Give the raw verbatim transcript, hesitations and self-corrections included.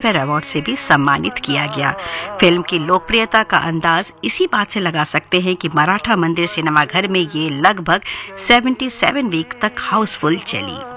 Filmfare award से भी सम्मानित किया गया। फिल्म की लोकप्रियता का अंदाज इसी बात से लगा सकते हैं कि मराठा मंदिर सिनेमाघर में ये लगभग सतहत्तर वीक तक हाउसफुल चली।